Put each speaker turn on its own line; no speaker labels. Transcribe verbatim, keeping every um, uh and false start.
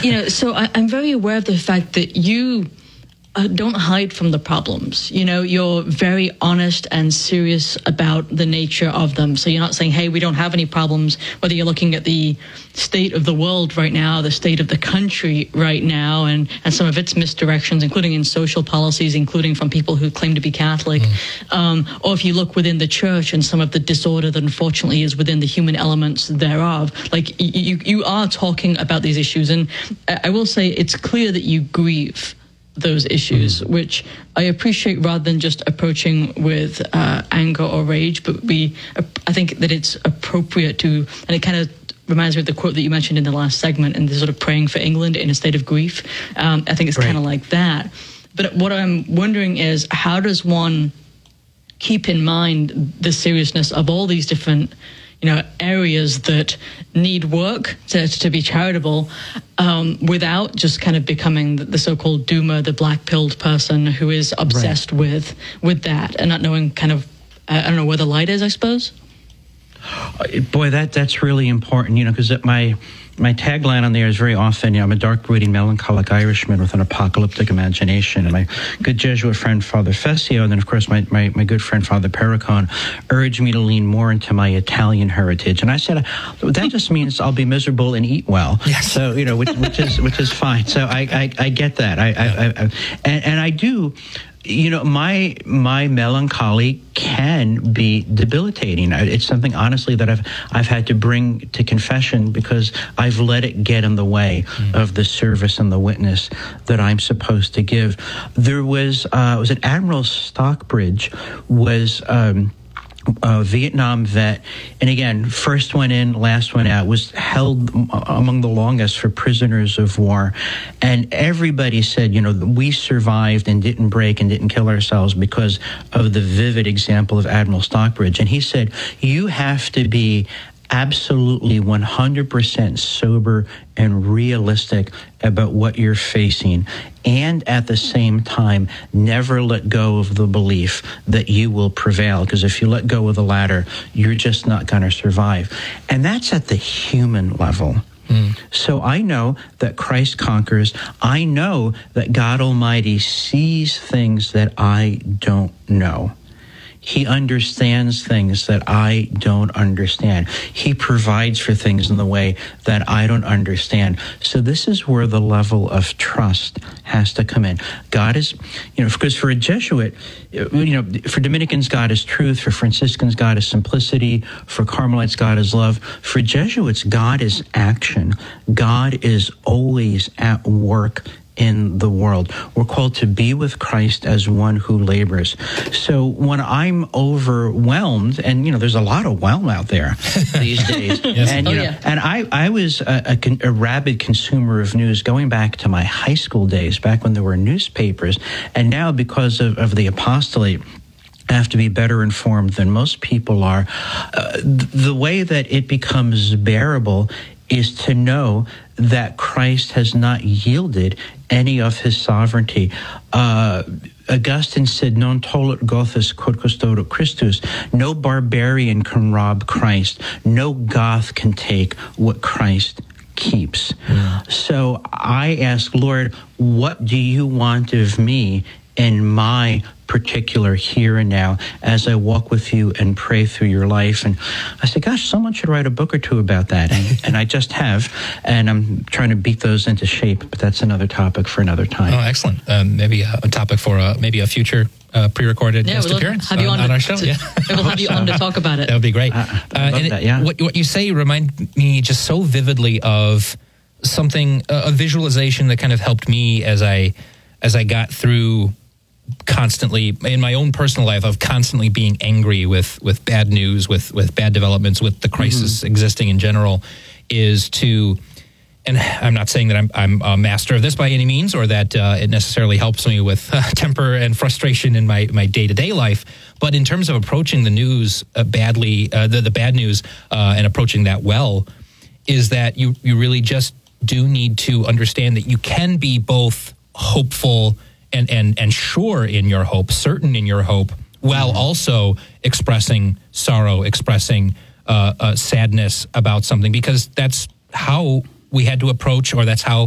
you know, so I, I'm very aware of the fact that you uh, don't hide from the problems. You know, you're very honest and serious about the nature of them. So you're not saying, hey, we don't have any problems, whether you're looking at the state of the world right now, the state of the country right now, and, and some of its misdirections, including in social policies, including from people who claim to be Catholic. Mm. Um, or if you look within the church and some of the disorder that unfortunately is within the human elements thereof, like you, you are talking about these issues. And I will say it's clear that you grieve those issues, mm. which I appreciate, rather than just approaching with uh, anger or rage, but we, I think that it's appropriate to, and it kind of reminds me of the quote that you mentioned in the last segment, and the sort of praying for England in a state of grief. Um, I think it's right. kind of like that. But what I'm wondering is, how does one keep in mind the seriousness of all these different, you know, areas that need work to, to be charitable, um, without just kind of becoming the, the so-called doomer, the black-pilled person who is obsessed right. with with that and not knowing kind of, uh, I don't know, where the light is, I suppose?
Boy, that that's really important, you know, because my my tagline on there is very often, you know, I'm a dark, brooding, melancholic Irishman with an apocalyptic imagination. And my good Jesuit friend, Father Fessio, and then, of course, my, my, my good friend, Father Perricone, urged me to lean more into my Italian heritage. And I said, that just means I'll be miserable and eat well. Yes. So, you know, which, which is which is fine. So I, I, I get that. I, I, I, I and, and I do... You know, my my melancholy can be debilitating. It's something, honestly, that I've I've had to bring to confession because I've let it get in the way mm. of the service and the witness that I'm supposed to give. There was uh, was it Admiral Stockbridge was. Um, A Vietnam vet, and again, first one in, last one out, was held among the longest for prisoners of war. And everybody said, you know, we survived and didn't break and didn't kill ourselves because of the vivid example of Admiral Stockbridge. And he said, you have to be absolutely one hundred percent sober and realistic about what you're facing, and at the same time never let go of the belief that you will prevail, because if you let go of the latter, you're just not going to survive. And that's at the human level. Mm. So I know that Christ conquers. I know that God Almighty sees things that I don't know. He understands things that I don't understand. He provides for things in the way that I don't understand. So this is where the level of trust has to come in. God is, you know, because for a Jesuit, you know, for Dominicans, God is truth. For Franciscans, God is simplicity. For Carmelites, God is love. For Jesuits, God is action. God is always at work in the world. We're called to be with Christ as one who labors. So when I'm overwhelmed, and you know, there's a lot of whelm out there these days, yes. and you oh, know, yeah. and I, I was a, a, a rabid consumer of news going back to my high school days, back when there were newspapers, and now because of, of the apostolate, I have to be better informed than most people are. Uh, the way that it becomes bearable is to know that Christ has not yielded any of his sovereignty. Uh, Augustine said, non tollit Gothus quod custodo Christus. No barbarian can rob Christ. No Goth can take what Christ keeps. Yeah. So I ask, Lord, what do you want of me in my particular here and now as I walk with you and pray through your life? And I said, gosh, someone should write a book or two about that. And, and I just have, and I'm trying to beat those into shape, but that's another topic for another time.
Oh, excellent. Um, maybe a, a topic for uh, maybe a future uh, pre-recorded
yeah,
guest
we'll
appearance
have you on,
on, on
to,
our show.
To,
yeah.
We'll have you on to talk about it.
That would be great.
Uh, I love
and
that, yeah.
What, what you say remind me just so vividly of something, uh, a visualization that kind of helped me as I as I got through constantly in my own personal life of constantly being angry with with bad news, with with bad developments, with the crisis mm-hmm. existing in general, is to, and I'm not saying that I'm I'm a master of this by any means, or that uh, it necessarily helps me with uh, temper and frustration in my my day-to-day life, but in terms of approaching the news uh, badly, uh, the the bad news uh, and approaching that well, is that you you really just do need to understand that you can be both hopeful and and and sure in your hope, certain in your hope, while mm-hmm. also expressing sorrow, expressing uh, uh, sadness about something, because that's how we had to approach, or that's how